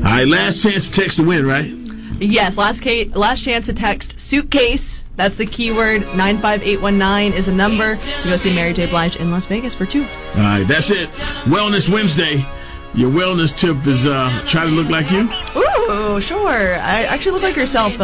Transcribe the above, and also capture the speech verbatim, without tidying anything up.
right, last chance to text to win, right? Yes, last ca- last chance to text suitcase. That's the keyword. nine five eight one nine is a number to go see Mary J. Blige in Las Vegas for two. All right, that's it. Wellness Wednesday. Your wellness tip is uh, try to look like you. Ooh, sure. I actually look like yourself, but